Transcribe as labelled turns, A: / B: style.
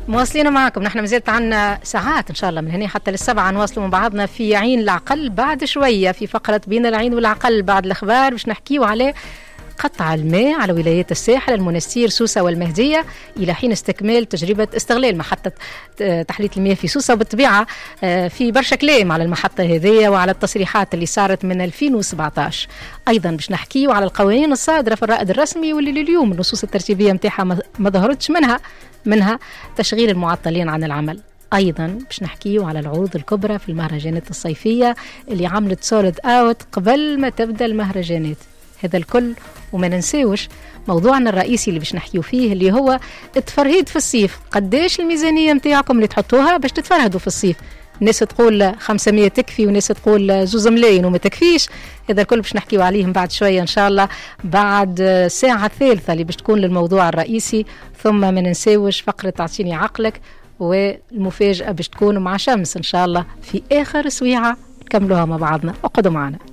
A: مواصلين معكم، نحن مازالت عنا ساعات إن شاء الله من هنا حتى للسبعة نواصلوا مع بعضنا في عين العقل. بعد شوية في فقرة بين العين والعقل بعد الأخبار باش نحكيو على قطع الماء على ولايات الساحل المنستير سوسة والمهدية إلى حين استكمال تجربة استغلال محطة تحلية المياه في سوسة. وبالطبيعة في برشا كلام على المحطة هذه وعلى التصريحات اللي صارت من 2017. أيضا باش نحكيو على القوانين الصادرة في الرائد الرسمي واللي اليوم النصوص الترتيبية متاعها ما ظهرتش منها تشغيل المعطلين عن العمل. أيضا باش نحكيو على العروض الكبرى في المهرجانات الصيفية اللي عملت سولد أوت قبل ما تبدأ المهرجانات. هذا الكل وما ننساوش موضوعنا الرئيسي اللي باش نحكيو فيه اللي هو التفرهيد في الصيف. قداش الميزانية متاعكم اللي تحطوها باش تتفرهدوا في الصيف؟ الناس تقول 500 تكفي وناس تقول 2 ملايين وما تكفيش. هذا الكل باش نحكيو عليهم بعد شوية إن شاء الله بعد الساعة الثالثة اللي باش تكون للموضوع الرئيسي. ثم ما ننساوش فقرة تعطيني عقلك والمفاجأة باش تكون مع شمس إن شاء الله في آخر سويعة نكملوها مع بعضنا. اقعدوا معنا.